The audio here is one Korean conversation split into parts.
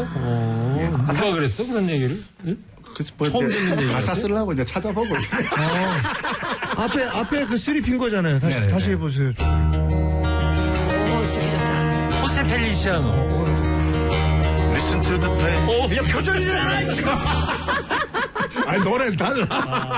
누가 그랬어? 그런 얘기를? 응? 처음 듣는 얘기. 가사 쓰려고 이제 찾아보고. 앞에 그 쓰리핀 거잖아요. 다시 해보세요. 되게 좋다. 호세 펠리시아노. Listen to the play. 야, 표절이잖아! 아니, 노래는 다르.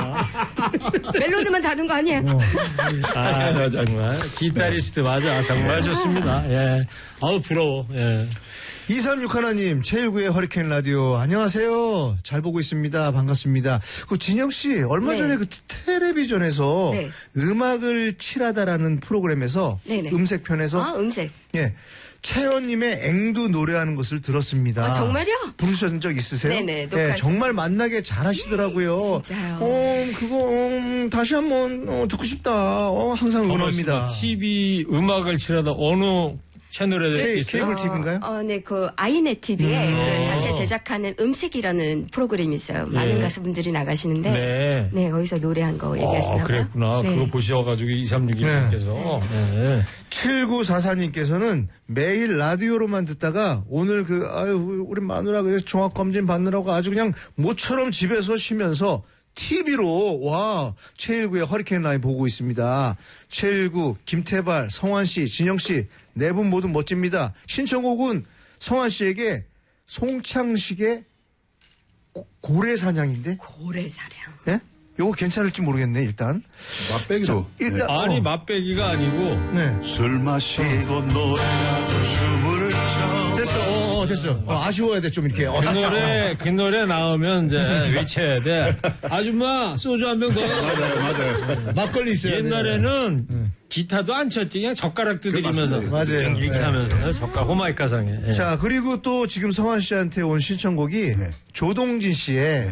멜로디만 다른 거 아니에요? 정말. 기타리스트 맞아. 정말 좋습니다. 예. 아우, 부러워. 예. 2361님, 최일구의 허리케인 라디오. 안녕하세요. 잘 보고 있습니다. 반갑습니다. 그 진영씨, 얼마 전에 그 텔레비전에서 음악을 칠하다라는 프로그램에서 음색편에서. 음색. 예. 채연님의 앵두 노래하는 것을 들었습니다. 정말요? 부르신 적 있으세요? 네네. 네, 정말 만나게 잘하시더라고요. 진짜요? 그거 다시 한번 듣고 싶다. 항상 응원합니다. TV 음악을 칠하다 어느 채널에 있어요? 케이블 TV인가요? 네, 그 아이넷 TV에 그 자체 제작하는 음색이라는 프로그램이 있어요. 많은 가수분들이 나가시는데, 네, 거기서 노래한 거 얘기하시나 봐요. 그랬구나. 네. 그거 보셔가지고 2361님께서. 네. 7944님께서는 매일 라디오로만 듣다가 오늘 우리 마누라 그래서 종합검진 받느라고 아주 그냥 모처럼 집에서 쉬면서 TV로 최일구의 허리케인 라인 보고 있습니다. 최일구, 김태발, 성환씨, 진영씨 네 분 모두 멋집니다. 신청곡은 성환씨에게 송창식의 고래사냥인데? 고래사냥. 예? 요거 괜찮을지 모르겠네 일단. 맛배기로. 일단 아니 맛배기가 아니고 술 마시고 노래하고 춤을 춰. 됐어. 아쉬워야 돼 좀 이렇게. 그 노래 나오면 이제 외쳐야 돼. 아줌마 소주 한 병 더. 맞아요. 막걸리 있어요. 옛날에는 기타도 안 쳤지 그냥 젓가락 두드리면서 맞아요. 이렇게 하면서 젓가락 호마이카상에. 자 그리고 또 지금 성환 씨한테 온 신청곡이 조동진 씨의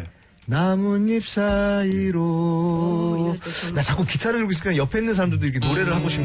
나뭇잎 사이로. 나 자꾸 기타를 들고 있으니까 옆에 있는 사람들도 이렇게 노래를 하고 싶네.